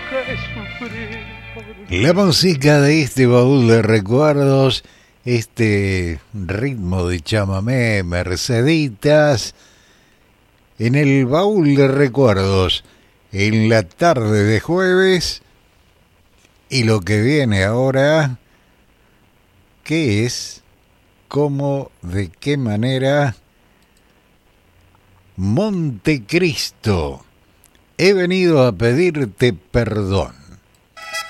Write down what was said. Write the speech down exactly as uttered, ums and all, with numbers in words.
La música de este baúl de recuerdos, este ritmo de chamamé, Merceditas, en el baúl de recuerdos, en la tarde de jueves, y lo que viene ahora, ¿qué es? ¿Cómo? ¿De qué manera? Montecristo, he venido a pedirte perdón.